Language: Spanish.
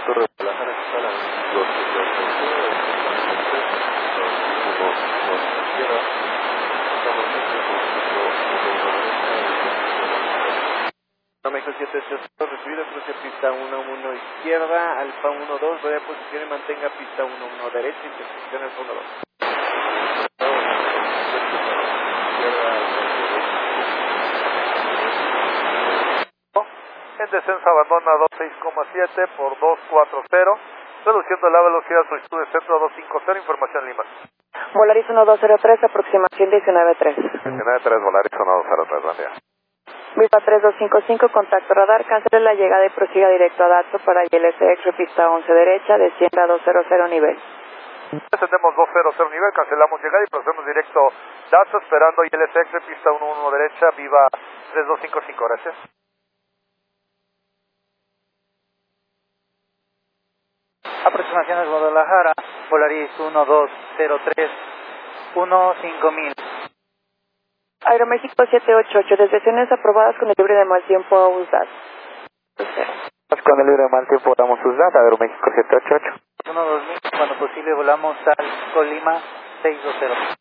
Torre Guadalajara, está la 2, México 780, recibido, cruce pista 1-1 izquierda, Alfa 1-2, vaya posición y mantenga pista 1-1 derecha, intersección Alfa 1-2. En descenso abandona 26,7 por 240, reduciendo la velocidad solicitud de centro a 250, información Lima. Volaris 1203, aproximación 19-3. 19-3, Volaris 1203, buen día. Viva 3255, contacto radar, cancele la llegada y prosiga directo a Dato para ILSX, pista 11 derecha, descienda 200 nivel. Descendemos 200 nivel, cancelamos llegada y procedemos directo Dato, esperando ILSX, pista 11 derecha, Viva 3255, gracias. Aproximaciones Guadalajara, Volaris 1203, 15000. Aeroméxico 788, desviaciones aprobadas con el libre de mal tiempo a USDAT. Con el libre de mal tiempo volamos USDAT, Aeroméxico 788. 12000, cuando posible volamos al Colima 620.